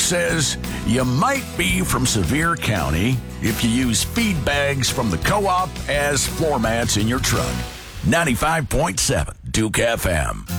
says you might be from Sevier County if you use feed bags from the co-op as floor mats in your truck. 95.7 Duke FM.